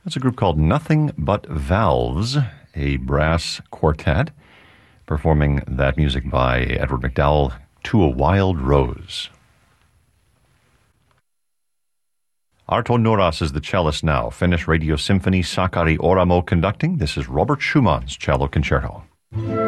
That's a group called Nothing But Valves, a brass quartet, performing that music by Edward McDowell, To a Wild Rose. Arto Nuras is the cellist now. Finnish Radio Symphony Sakari Oramo conducting. This is Robert Schumann's Cello Concerto.